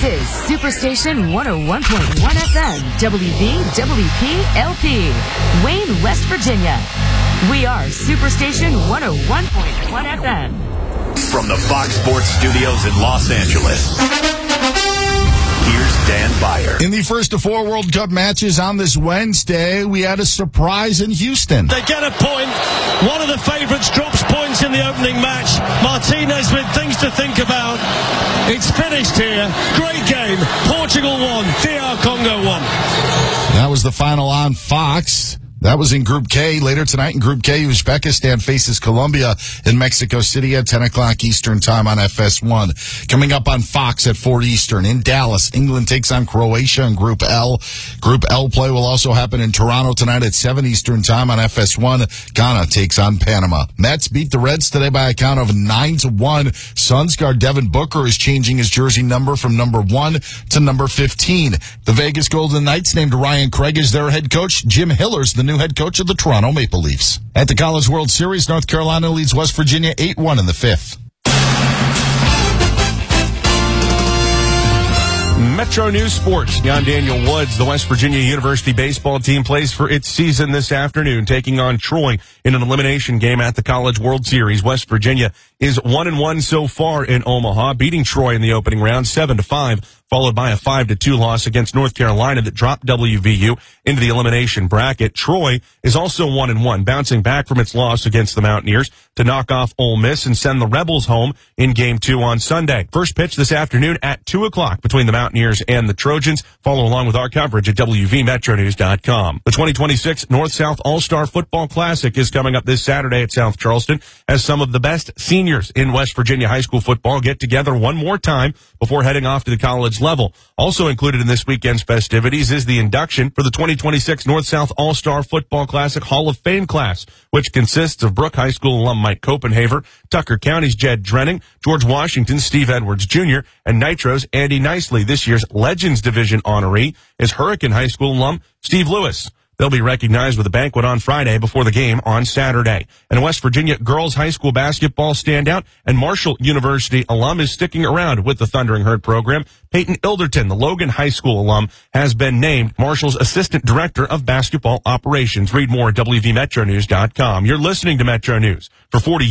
This is Superstation 101.1 FM, WVWP-LP, Wayne, West Virginia. We are Superstation 101.1 FM. From the Fox Sports Studios in Los Angeles, here's Dan Beyer. In the first of four World Cup matches on this Wednesday, we had a surprise in Houston. They get a point. One of the favourites drops points in the opening match. Martinez with things to think about. It's finished here. Great game. Portugal won. DR Congo won. That was the final on Fox. That was in Group K. Later tonight in Group K, Uzbekistan faces Colombia in Mexico City at 10 o'clock Eastern Time on FS1. Coming up on Fox at 4 Eastern in Dallas, England takes on Croatia in Group L. Group L play will also happen in Toronto tonight at 7 Eastern Time on FS1. Ghana takes on Panama. Mets beat the Reds today by a count of 9-1. Suns guard Devin Booker is changing his jersey number from number 1 to number 15. The Vegas Golden Knights named Ryan Craig as their head coach. Jim Hiller's the new head coach of the Toronto Maple Leafs. At the College World Series, North Carolina leads West Virginia 8-1 in the fifth. Metro News Sports. John Daniel Woods. The West Virginia University baseball team plays for its season this afternoon, taking on Troy in an elimination game at the College World Series. West Virginia is 1-1 so far in Omaha, beating Troy in the opening round 7-5, followed by a 5-2 loss against North Carolina that dropped WVU into the elimination bracket. Troy is also 1-1, bouncing back from its loss against the Mountaineers to knock off Ole Miss and send the Rebels home in Game 2 on Sunday. First pitch this afternoon at 2 o'clock between the Mountaineers and the Trojans. Follow along with our coverage at WVMetroNews.com. The 2026 North-South All-Star Football Classic is coming up this Saturday at South Charleston as some of the best seniors in West Virginia high school football get together one more time before heading off to the college level. Also included in this weekend's festivities is the induction for the 2026 North-South All-Star Football Classic Hall of Fame class, which consists of Brooke High School alum Mike Copenhaver, Tucker County's Jed Drenning, George Washington's Steve Edwards Jr., and Nitro's Andy Nicely. This year's Legends Division honoree is Hurricane High School alum Steve Lewis. They'll be recognized with a banquet on Friday before the game on Saturday. And West Virginia girls high school basketball standout and Marshall University alum is sticking around with the Thundering Herd program. Peyton Ilderton, the Logan High School alum, has been named Marshall's Assistant Director of Basketball Operations. Read more at WVMetroNews.com. You're listening to Metro News. For 40